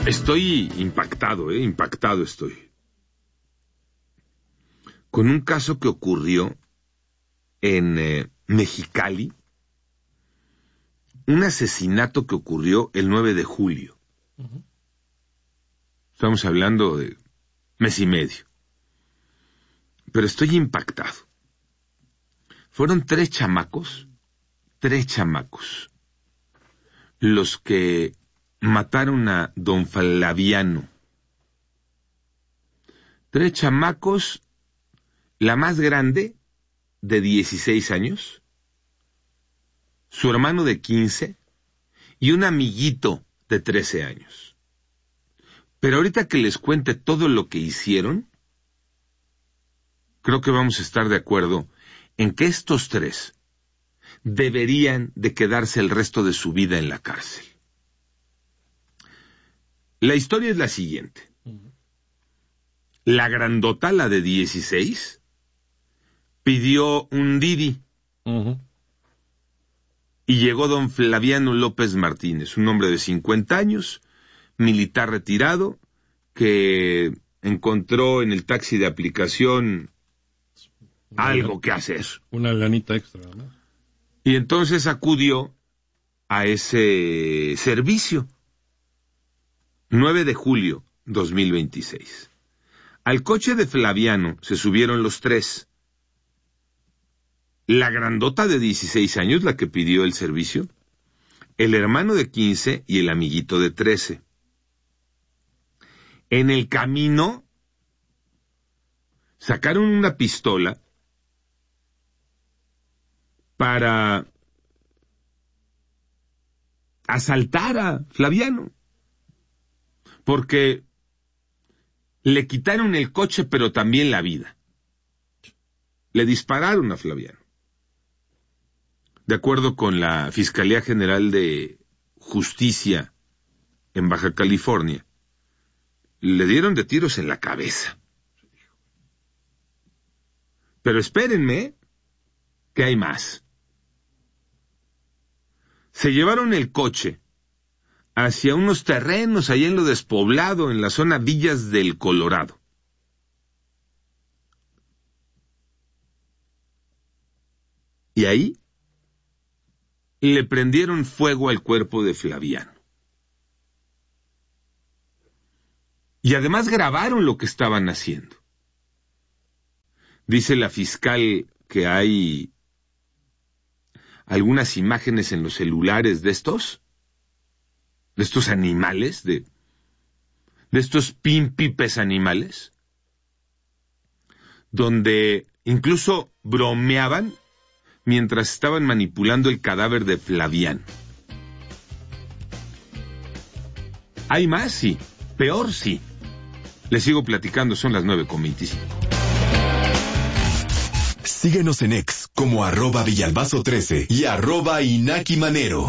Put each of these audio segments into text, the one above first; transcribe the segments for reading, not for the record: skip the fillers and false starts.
Estoy impactado estoy. Con un caso que ocurrió en Mexicali, un asesinato que ocurrió el 9 de julio. Uh-huh. Estamos hablando de mes y medio. Pero estoy impactado. Fueron tres chamacos, los que mataron a don Flaviano. 3 chamacos, la más grande, de 16 años, su hermano de 15 y un amiguito de 13 años. Pero ahorita que les cuente todo lo que hicieron, creo que vamos a estar de acuerdo en que estos 3 deberían de quedarse el resto de su vida en la cárcel. La historia es la siguiente. La grandota, la de 16, pidió un Didi. Uh-huh. Y llegó don Flaviano López Martínez, un hombre de 50 años, militar retirado, que encontró en el taxi de aplicación algo que hacer. Una lanita extra, ¿no? Y entonces acudió a ese servicio. 9 de julio 2026. Al coche de Flaviano se subieron los 3. La grandota de 16 años, la que pidió el servicio, el hermano de 15 y el amiguito de 13. En el camino sacaron una pistola para asaltar a Flaviano, porque le quitaron el coche pero también la vida. Le dispararon a Flaviano. De acuerdo con la Fiscalía General de Justicia en Baja California, le dieron de tiros en la cabeza. Pero espérenme, que hay más. Se llevaron el coche hacia unos terrenos allá en lo despoblado, en la zona Villas del Colorado. Y ahí le prendieron fuego al cuerpo de Flaviano. Y además grabaron lo que estaban haciendo. Dice la fiscal que hay algunas imágenes en los celulares de estos animales, de estos pimpipes animales, donde incluso bromeaban mientras estaban manipulando el cadáver de Flaviano. ¿Hay más? Sí. Peor, sí. Les sigo platicando, son las 9:25. Síguenos en X como @Villalbazo13 y @InakiManero.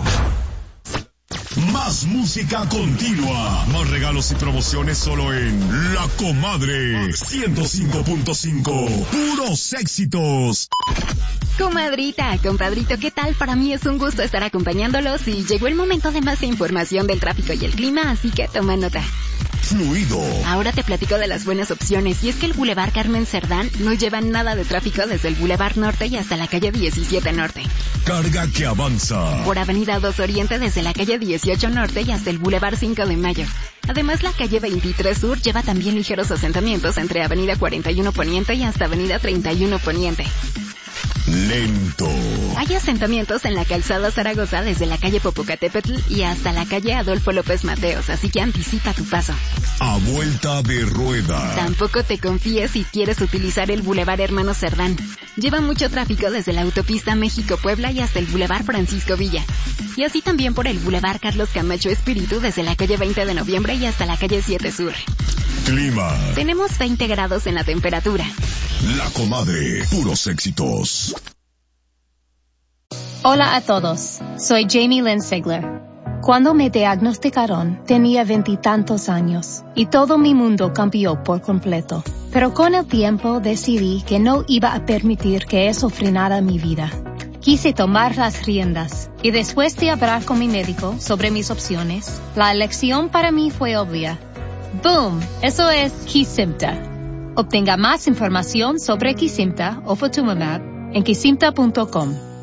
Más música continua. Más regalos y promociones solo en La Comadre 105.5. Puros éxitos. Comadrita, compadrito, ¿qué tal? Para mí es un gusto estar acompañándolos y llegó el momento de más información del tráfico y el clima, así que toma nota. Fluido. Ahora te platico de las buenas opciones, y es que el Boulevard Carmen Cerdán no lleva nada de tráfico desde el Boulevard Norte y hasta la calle 17 Norte. Carga que avanza. Por Avenida 2 Oriente desde la calle 18 Norte y hasta el Boulevard 5 de Mayo. Además, la calle 23 Sur lleva también ligeros asentamientos entre Avenida 41 Poniente y hasta Avenida 31 Poniente. Lento. Hay asentamientos en la calzada Zaragoza desde la calle Popocatépetl y hasta la calle Adolfo López Mateos, así que anticipa tu paso. A vuelta de rueda. Tampoco te confíes si quieres utilizar el Boulevard Hermano Cerdán. Lleva mucho tráfico desde la autopista México-Puebla y hasta el Boulevard Francisco Villa. Y así también por el Boulevard Carlos Camacho Espíritu desde la calle 20 de Noviembre y hasta la calle 7 Sur. Clima. Tenemos 20 grados en la temperatura. La Comadre, puros éxitos. Hola a todos, soy Jamie Lynn Sigler. Cuando me diagnosticaron, tenía 20 y tantos años, y todo mi mundo cambió por completo. Pero con el tiempo decidí que no iba a permitir que eso frenara mi vida. Quise tomar las riendas y después de hablar con mi médico sobre mis opciones, la elección para mí fue obvia. ¡Boom! Eso es Kesimpta. Obtenga más información sobre Kesimpta o Ofatumumab en kesimpta.com.